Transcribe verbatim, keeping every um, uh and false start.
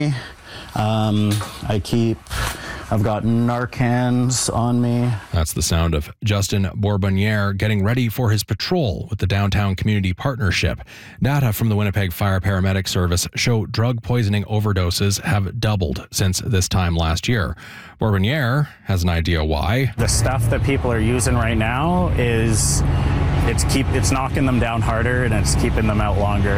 Um, I keep, I've got Narcans on me. That's the sound of Justin Bourbonniere getting ready for his patrol with the Downtown Community Partnership. Data from the Winnipeg Fire Paramedic Service show drug poisoning overdoses have doubled since this time last year. Bourbonniere has an idea why. The stuff that people are using right now is, it's keep, it's knocking them down harder and it's keeping them out longer.